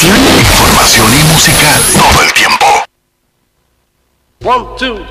Información y música todo el tiempo. 1, 2,